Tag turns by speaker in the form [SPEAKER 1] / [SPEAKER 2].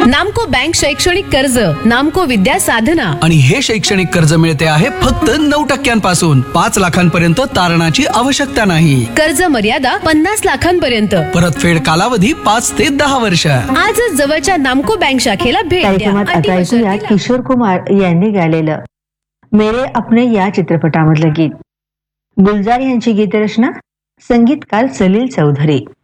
[SPEAKER 1] नामको बँक शैक्षणिक कर्ज, नामको विद्या साधना.
[SPEAKER 2] आणि हे शैक्षणिक कर्ज मिळते आहे फक्त 9% 5 लाखांपर्यंत तारणाची आवश्यकता नाही.
[SPEAKER 1] कर्ज मर्यादा 50 लाखांपर्यंत.
[SPEAKER 2] परतफेड कालावधी 5 ते 10 वर्ष.
[SPEAKER 1] आजच जवळच्या नामको बँक शाखेला भेट द्या.
[SPEAKER 3] कार्यक्रमात
[SPEAKER 1] अटी
[SPEAKER 3] आता
[SPEAKER 1] व
[SPEAKER 3] ऐकूया
[SPEAKER 1] शर्ती
[SPEAKER 3] किशोर कुमार यांनी गायलेलं मेरे अपने या चित्रपटामधलं गीत. गुलजार यांची गीतरचना, संगीतकार सलील चौधरी.